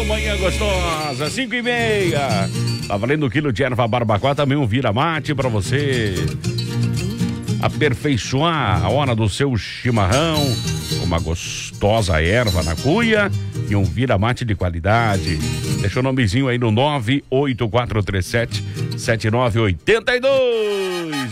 manhã gostosa, 5:30. Tá valendo 1 quilo de erva barbacoa, também um vira-mate pra você aperfeiçoar a hora do seu chimarrão, uma gostosa erva na cuia e um vira-mate de qualidade. Deixa o nomezinho aí no 98437-7982.